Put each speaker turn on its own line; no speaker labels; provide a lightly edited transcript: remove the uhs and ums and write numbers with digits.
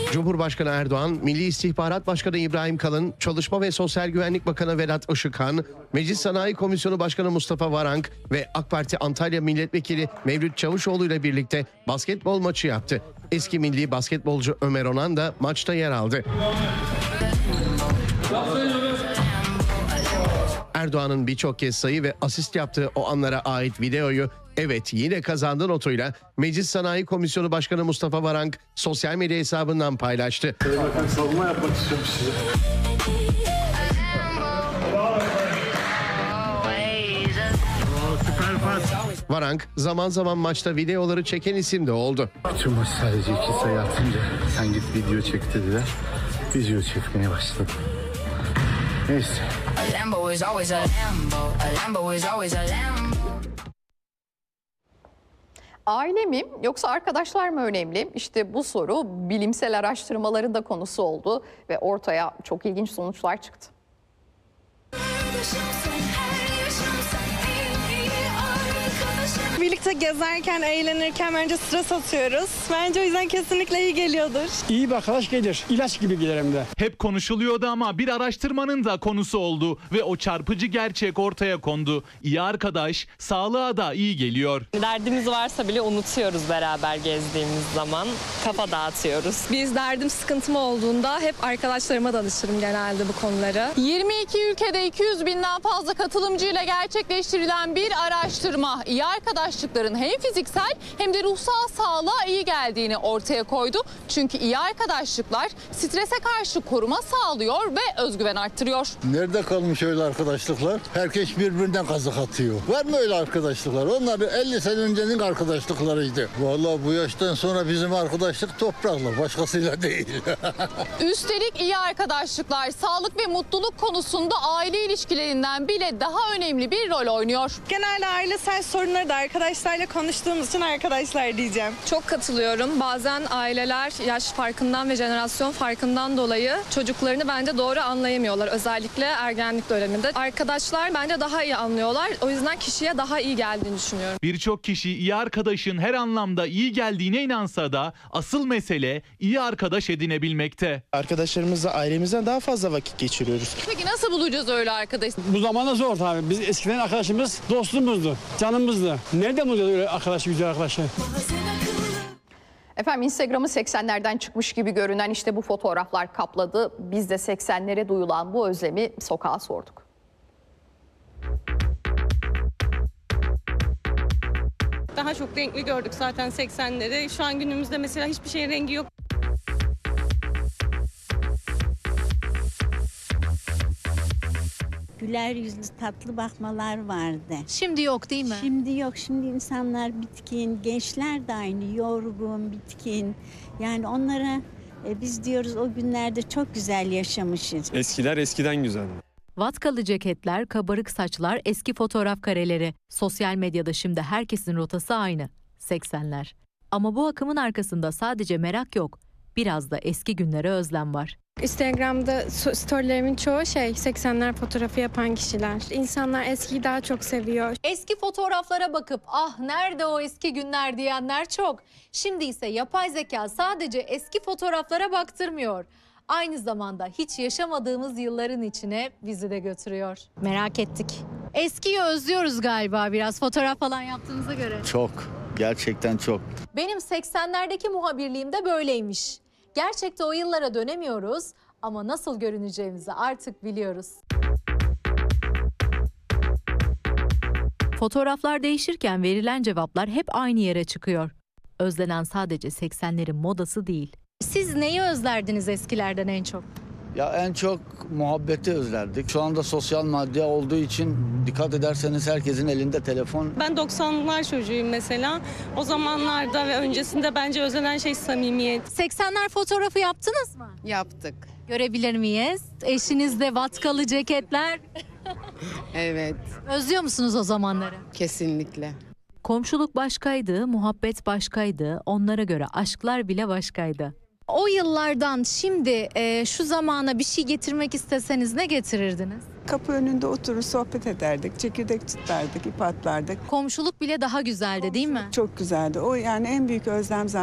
Cumhurbaşkanı Erdoğan, Milli İstihbarat Başkanı İbrahim Kalın, Çalışma ve Sosyal Güvenlik Bakanı Vedat Işıkhan, Meclis Sanayi Komisyonu Başkanı Mustafa Varank ve AK Parti Antalya Milletvekili Mevlüt Çavuşoğlu ile birlikte basketbol maçı yaptı. Eski milli basketbolcu Ömer Onan da maçta yer aldı. Erdoğan'ın birçok kez sayı ve asist yaptığı o anlara ait videoyu "Evet yine kazandı" notuyla Meclis Sanayi Komisyonu Başkanı Mustafa Varank sosyal medya hesabından paylaştı.
Bakın savunma yapmak istiyorum size. Süper pas.
Varank zaman zaman maçta videoları çeken isim de oldu.
Şu maç sadece 2 sayı atınca sen git video çek dediler. Video çekmeye başladım. Neyse.
Aile mi yoksa arkadaşlar mı önemli? İşte bu soru bilimsel araştırmaların da konusu oldu ve ortaya çok ilginç sonuçlar çıktı.
Birlikte gezerken, eğlenirken bence stres atıyoruz. Bence o yüzden kesinlikle iyi geliyordur.
İyi bir arkadaş gelir. İlaç gibi gelir hem de.
Hep konuşuluyordu ama bir araştırmanın da konusu oldu ve o çarpıcı gerçek ortaya kondu. İyi arkadaş sağlığa da iyi geliyor.
Derdimiz varsa bile unutuyoruz beraber gezdiğimiz zaman. Kafa dağıtıyoruz.
Biz derdim, sıkıntım olduğunda hep arkadaşlarıma danışırım genelde bu konuları.
22 ülkede 200 binden fazla katılımcıyla gerçekleştirilen bir araştırma iyi arkadaşlıkların hem fiziksel hem de ruhsal sağlığa iyi geldiğini ortaya koydu. Çünkü iyi arkadaşlıklar strese karşı koruma sağlıyor ve özgüven arttırıyor.
Nerede kalmış öyle arkadaşlıklar? Herkes birbirinden kazık atıyor. Var mı öyle arkadaşlıklar? Onlar 50 sene öncenin arkadaşlıklarıydı. Vallahi bu yaştan sonra bizim arkadaşlık toprakla, başkasıyla değil.
Üstelik iyi arkadaşlıklar sağlık ve mutluluk konusunda aile ilişkilerinden bile daha önemli bir rol oynuyor.
Genelde ailesel sorunları da arkadaşlarla konuştuğumuz için arkadaşlar diyeceğim. Çok katılıyorum. Bazen aileler yaş farkından ve jenerasyon farkından dolayı çocuklarını bence doğru anlayamıyorlar. Özellikle ergenlik döneminde. Arkadaşlar bence daha iyi anlıyorlar. O yüzden kişiye daha iyi geldiğini düşünüyorum.
Birçok kişi iyi arkadaşın her anlamda iyi geldiğine inansa da asıl mesele iyi arkadaş edinebilmekte.
Arkadaşlarımızla, ailemizden daha fazla vakit geçiriyoruz.
Peki nasıl bulacağız öyle arkadaş?
Bu zamanda zor tabii. Biz eskiden arkadaşımız dostumuzdu, canımızdı. Nerede bulacağız öyle arkadaş, güzel arkadaşı?
Efendim Instagram'ı 80'lerden çıkmış gibi görünen işte bu fotoğraflar kapladı. Biz de 80'lere duyulan bu özlemi sokağa sorduk.
Daha çok renkli gördük zaten 80'leri. Şu an günümüzde mesela hiçbir şeyin rengi yok.
Güler yüzlü tatlı bakmalar vardı.
Şimdi yok değil mi?
Şimdi yok. Şimdi insanlar bitkin, gençler de aynı, yorgun, bitkin. Yani onlara biz diyoruz o günlerde çok güzel yaşamışız.
Eskiler eskiden güzeldi.
Vatkalı ceketler, kabarık saçlar, eski fotoğraf kareleri. Sosyal medyada şimdi herkesin rotası aynı. 80'ler. Ama bu akımın arkasında sadece merak yok. Biraz da eski günlere özlem var.
Instagram'da storylerimin çoğu 80'ler fotoğrafı yapan kişiler. İnsanlar eskiyi daha çok seviyor.
Eski fotoğraflara bakıp "Ah nerede o eski günler" diyenler çok. Şimdi ise yapay zeka sadece eski fotoğraflara baktırmıyor. Aynı zamanda hiç yaşamadığımız yılların içine bizi de götürüyor. Merak ettik. Eskiyi özlüyoruz galiba biraz fotoğraf falan yaptığınıza göre.
Çok, gerçekten çok.
Benim 80'lerdeki muhabirliğim de böyleymiş. Gerçekte o yıllara dönemiyoruz ama nasıl görüneceğimizi artık biliyoruz. Fotoğraflar değişirken verilen cevaplar hep aynı yere çıkıyor. Özlenen sadece 80'lerin modası değil. Siz neyi özlerdiniz eskilerden en çok?
Ya en çok muhabbeti özlerdik. Şu anda sosyal medya olduğu için dikkat ederseniz herkesin elinde telefon.
Ben 90'lar çocuğuyum mesela. O zamanlarda ve öncesinde bence özlenen şey samimiyet.
80'ler fotoğrafı yaptınız mı?
Yaptık.
Görebilir miyiz? Eşinizde vatkalı ceketler.
Evet.
Özlüyor musunuz o zamanları?
Kesinlikle.
Komşuluk başkaydı, muhabbet başkaydı, onlara göre aşklar bile başkaydı. O yıllardan şimdi şu zamana bir şey getirmek isteseniz ne getirirdiniz?
Kapı önünde oturur sohbet ederdik, çekirdek tutardık, ip atlardık.
Komşuluk bile daha güzeldi değil mi?
Çok güzeldi. O yani en büyük özlem zaten.